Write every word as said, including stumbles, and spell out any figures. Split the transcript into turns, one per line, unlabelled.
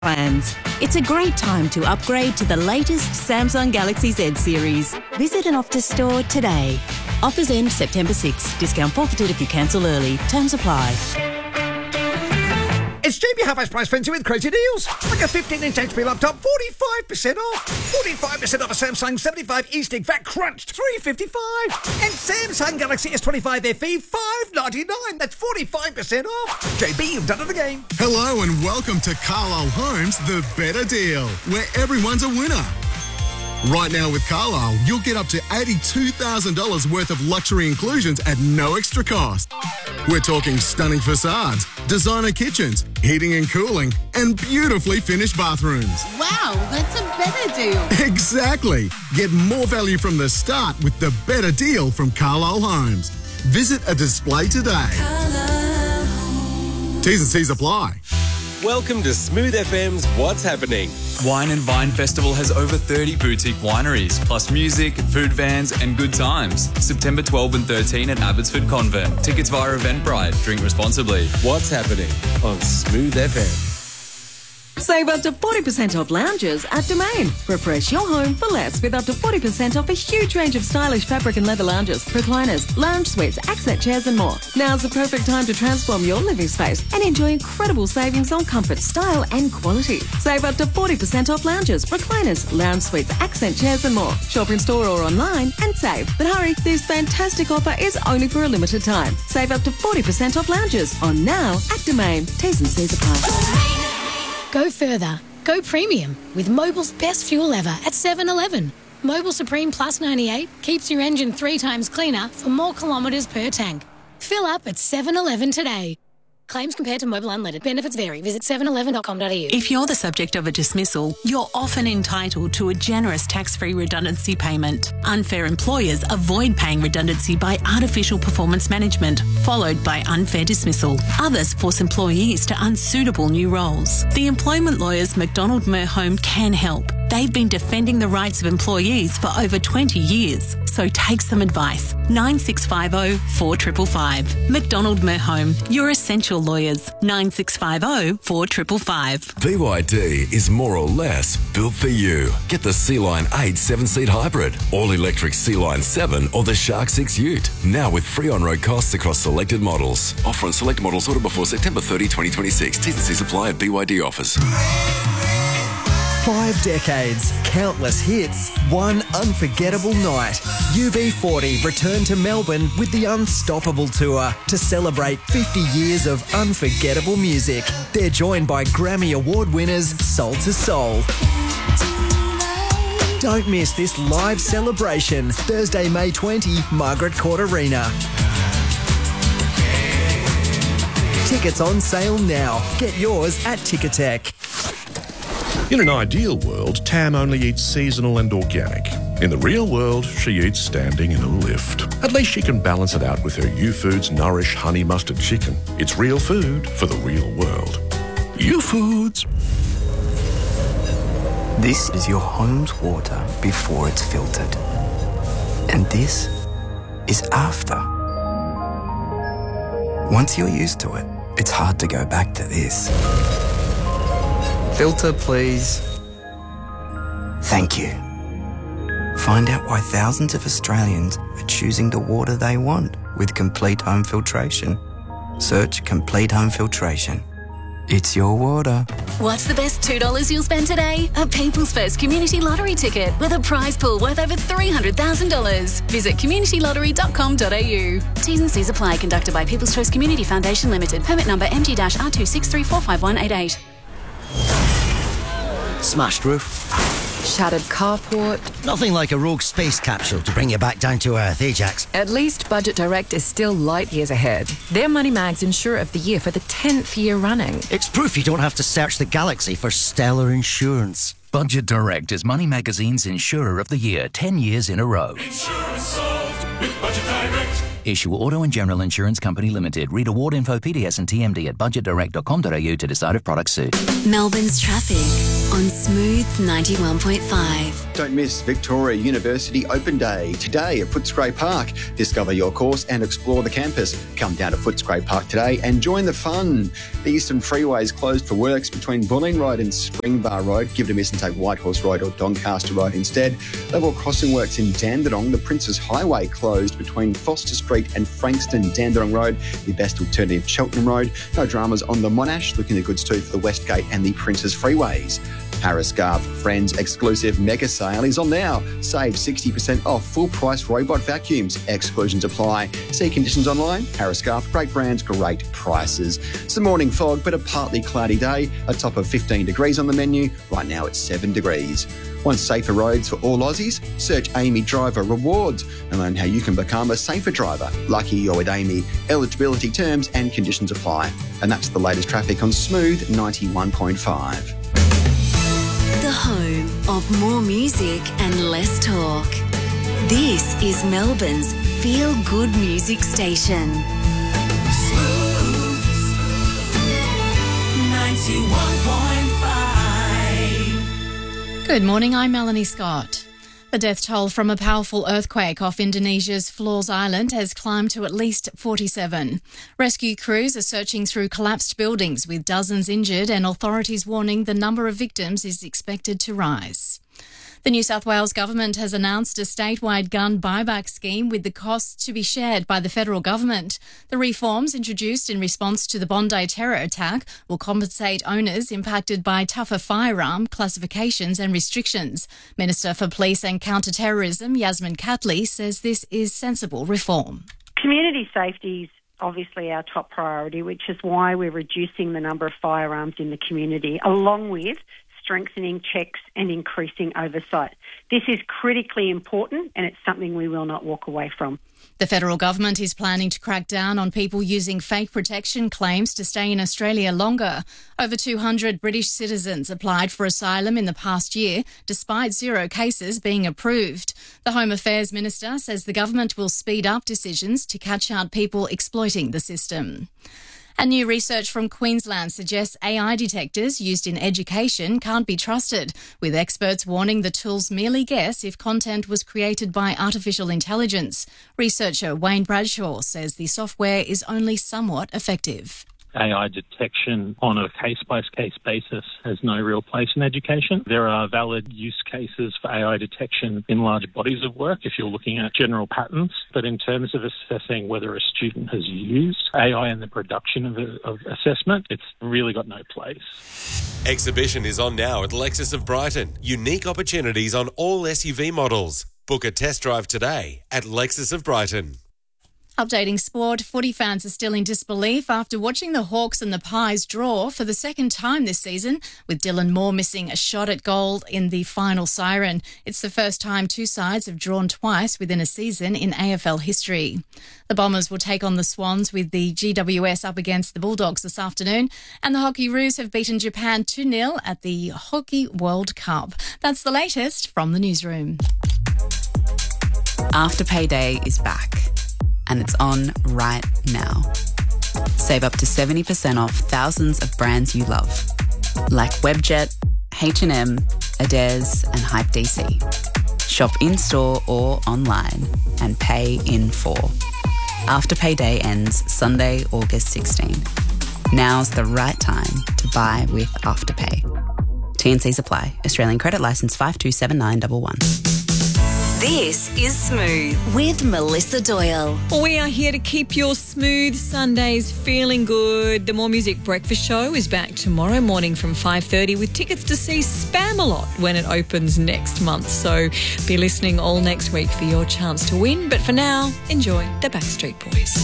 plans. It's a great time to upgrade to the latest Samsung Galaxy Z series. Visit an Optus store today. Offers end September sixth. Discount forfeited if you cancel early. Terms apply.
It's J B Half Price Frenzy with crazy deals. Like a fifteen inch H P laptop, forty-five percent off. forty-five percent off a Samsung seventy-five E-Stick, V A T crunched, three fifty-five. And Samsung Galaxy S twenty-five F E, five ninety-nine. That's forty-five percent off. J B, you've done it again.
Hello and welcome to Carlisle Homes, the better deal, where everyone's a winner. Right now with Carlisle, you'll get up to eighty-two thousand dollars worth of luxury inclusions at no extra cost. We're talking stunning facades, designer kitchens, heating and cooling, and beautifully finished bathrooms.
Wow, that's a better deal.
Exactly. Get more value from the start with the better deal from Carlisle Homes. Visit a display today. T's and C's apply.
Welcome to Smooth F M's What's Happening.
Wine and Vine Festival has over thirty boutique wineries, plus music, food vans and good times. September twelfth and thirteenth at Abbotsford Convent. Tickets via Eventbrite. Drink responsibly.
What's Happening on Smooth F M.
Save up to forty percent off lounges at Domain. Refresh your home for less with up to forty percent off a huge range of stylish fabric and leather lounges, recliners, lounge suites, accent chairs and more. Now's the perfect time to transform your living space and enjoy incredible savings on comfort, style and quality. Save up to forty percent off lounges, recliners, lounge suites, accent chairs and more. Shop in store or online and save. But hurry, this fantastic offer is only for a limited time. Save up to forty percent off lounges on now at Domain. T's and C's apply.
Go further. Go premium with Mobil's best fuel ever at seven eleven. Mobil Supreme Plus ninety-eight keeps your engine three times cleaner for more kilometres per tank. Fill up at seven eleven today. Claims compared to Mobil Unleaded. Benefits vary. Visit seven eleven dot com dot a u.
If you're the subject of a dismissal, you're often entitled to a generous tax-free redundancy payment. Unfair employers avoid paying redundancy by artificial performance management, followed by unfair dismissal. Others force employees to unsuitable new roles. The employment lawyers McDonald Merhome can help. They've been defending the rights of employees for over twenty years. So take some advice. nine six five zero, four five five five. McDonald Merhome, your essential lawyers. nine six five zero, four five five five.
B Y D is more or less built for you. Get the Sea-Line eight seven-seat hybrid, all-electric Sea-Line seven or the Shark six Ute. Now with free on-road costs across selected models. Offer on select models ordered before September thirtieth, twenty twenty-six. T's and C's apply at B Y D offers.
Five decades, countless hits, one unforgettable night. U B forty return to Melbourne with the Unstoppable Tour to celebrate fifty years of unforgettable music. They're joined by Grammy Award winners Soul to Soul. Don't miss this live celebration, Thursday, May twentieth, Margaret Court Arena. Tickets on sale now. Get yours at Ticketek.
In an ideal world, Tam only eats seasonal and organic. In the real world, she eats standing in a lift. At least she can balance it out with her U-Foods Nourish Honey Mustard Chicken. It's real food for the real world. U-Foods.
This is your home's water before it's filtered. And this is after. Once you're used to it, it's hard to go back to this. Filter, please. Thank you. Find out why thousands of Australians are choosing the water they want with Complete Home Filtration. Search Complete Home Filtration. It's your water.
What's the best two dollars you'll spend today? A People's First Community Lottery ticket with a prize pool worth over three hundred thousand dollars. Visit community lottery dot com dot a u. T's and C's apply. Conducted by People's Choice Community Foundation Limited. Permit number M G R two six three four five one eight eight.
Smashed roof.
Shattered carport.
Nothing like a rogue space capsule to bring you back down to earth, eh, Jax?
At least Budget Direct is still light years ahead. They're Money Mag's Insurer of the Year for the tenth year running.
It's proof you don't have to search the galaxy for stellar insurance.
Budget Direct is Money Magazine's Insurer of the Year, ten years in a row.
Insurance solved with Budget Direct.
Issue Auto and General Insurance Company Limited. Read award info, P D S and T M D at budget direct dot com dot a u to decide if products suit.
Melbourne's traffic on Smooth ninety-one point five.
Don't miss Victoria University Open Day today at Footscray Park. Discover your course and explore the campus. Come down to Footscray Park today and join the fun. The Eastern Freeway is closed for works between Bulleen Road and Springbar Road. Give it a miss and take Whitehorse Road or Doncaster Road instead. Level crossing works in Dandenong. The Princes Highway closed between Foster Street and Frankston Dandenong Road. The best alternative, Cheltenham Road. No dramas on the Monash. Looking at goods too for the Westgate and the Princes Freeways. Parascarf Friends exclusive mega sale is on now. Save sixty percent off full price robot vacuums. Exclusions apply. See conditions online. Parascarf, great brands, great prices. Some morning fog, but a partly cloudy day. A top of fifteen degrees on the menu. Right now it's seven degrees. Want safer roads for all Aussies? Search Amy Driver Rewards and learn how you can become a safer driver. Lucky you're with Amy. Eligibility terms and conditions apply. And that's the latest traffic on Smooth ninety-one point five.
The home of more music and less talk. This is Melbourne's feel-good music station.
Smooth ninety-one point five.
Good morning, I'm Melanie Scott. The death toll from a powerful earthquake off Indonesia's Flores Island has climbed to at least forty-seven. Rescue crews are searching through collapsed buildings with dozens injured and authorities warning the number of victims is expected to rise. The New South Wales government has announced a statewide gun buyback scheme with the costs to be shared by the federal government. The reforms introduced in response to the Bondi terror attack will compensate owners impacted by tougher firearm classifications and restrictions. Minister for Police and Counter-Terrorism, Yasmin Catley, says this is sensible reform.
Community safety is obviously our top priority, which is why we're reducing the number of firearms in the community, along with strengthening checks and increasing oversight. This is critically important and it's something we will not walk away from.
The federal government is planning to crack down on people using fake protection claims to stay in Australia longer. Over two hundred British citizens applied for asylum in the past year, despite zero cases being approved. The Home Affairs Minister says the government will speed up decisions to catch out people exploiting the system. And new research from Queensland suggests A I detectors used in education can't be trusted, with experts warning the tools merely guess if content was created by artificial intelligence. Researcher Wayne Bradshaw says the software is only somewhat effective.
A I detection on a case-by-case basis has no real place in education. There are valid use cases for A I detection in large bodies of work if you're looking at general patterns. But in terms of assessing whether a student has used A I in the production of, a, of assessment, it's really got no place.
Exhibition is on now at Lexus of Brighton. Unique opportunities on all S U V models. Book a test drive today at Lexus of Brighton.
Updating sport, footy fans are still in disbelief after watching the Hawks and the Pies draw for the second time this season, with Dylan Moore missing a shot at goal in the final siren. It's the first time two sides have drawn twice within a season in A F L history. The Bombers will take on the Swans with the G W S up against the Bulldogs this afternoon, and the Hockey Roos have beaten Japan two nil at the Hockey World Cup. That's the latest from the newsroom.
Afterpay Day is back. And it's on right now. Save up to seventy percent off thousands of brands you love, like Webjet, H and M, Adairs and Hype D C. Shop in-store or online and pay in full. Afterpay Day ends Sunday, August sixteenth. Now's the right time to buy with Afterpay. T and Cs apply. Australian credit licence five two seven nine one one.
This is Smooth with Melissa Doyle.
We are here to keep your smooth Sundays feeling good. The More Music Breakfast Show is back tomorrow morning from five thirty with tickets to see Spamalot when it opens next month. So be listening all next week for your chance to win. But for now, enjoy the Backstreet Boys.